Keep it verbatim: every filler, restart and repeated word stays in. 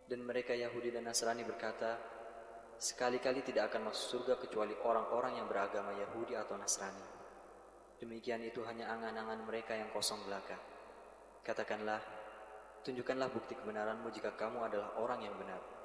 Dan mereka Yahudi dan Nasrani berkata, sekali-kali tidak akan masuk surga kecuali orang-orang yang beragama Yahudi atau Nasrani. Demikian itu hanya angan-angan mereka yang kosong belaka. Katakanlah, tunjukkanlah bukti kebenaranmu jika kamu adalah orang yang benar.